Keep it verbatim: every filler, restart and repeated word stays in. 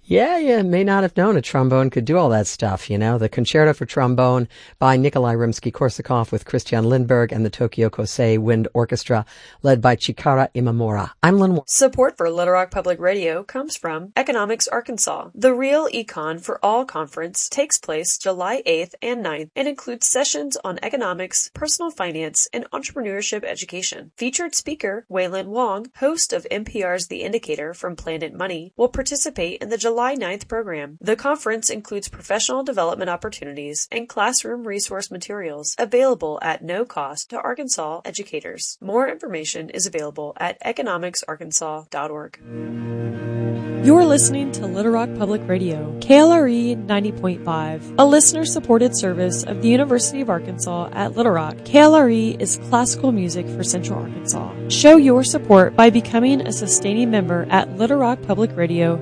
Yeah, you may not have known a trombone could do all that stuff, you know. The Concerto for Trombone by Nikolai Rimsky-Korsakov with Christian Lindberg and the Tokyo Kosei Wind Orchestra, led by Chikara Imamura. I'm Lynn Warren. Support for Little Rock Public Radio comes from Economics Arkansas. The Real Econ for All Conference takes place July eighth and ninth and includes sessions on economics, personal finance, and entrepreneurship education. Featured speaker Waylon Wong, host of N P R's The Indicator from Planet Money, will participate in the July ninth program. The conference includes professional development opportunities and classroom resource materials available at no cost to Arkansas educators. More information is available at economics arkansas dot org. You're listening to Little Rock Public Radio, K L R E ninety point five, a listener-supported service of the University of Arkansas at Little Rock. K L R E is classical music for Central Arkansas. Show your support by becoming a sustaining member at little rock public radio